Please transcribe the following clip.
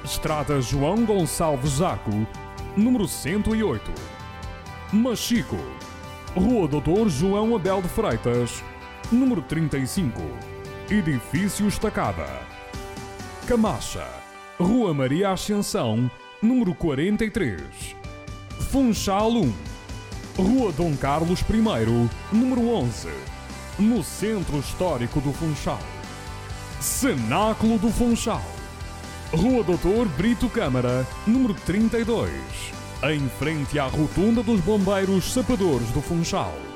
Estrada João Gonçalves Zaco, número 108. Machico, Rua Doutor João Abel de Freitas, número 35. Edifício Estacada. Camacha, Rua Maria Ascensão, número 43. Funchal 1, Rua Dom Carlos I, número 11, no Centro Histórico do Funchal. Cenáculo do Funchal, Rua Doutor Brito Câmara, número 32, em frente à Rotunda dos Bombeiros Sapadores do Funchal.